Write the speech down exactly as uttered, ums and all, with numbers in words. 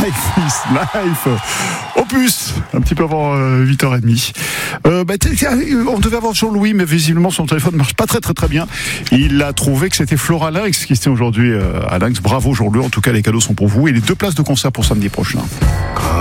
Life is Life. Opus, un petit peu avant euh, huit heures trente. Euh, bah, on devait avoir Jean-Louis, mais visiblement son téléphone ne marche pas très très très bien. Il a trouvé que c'était Flora Lynx qui était aujourd'hui euh, à Lynx. Bravo Jean-Louis, en tout cas les cadeaux sont pour vous. Et les deux places de concert pour samedi prochain.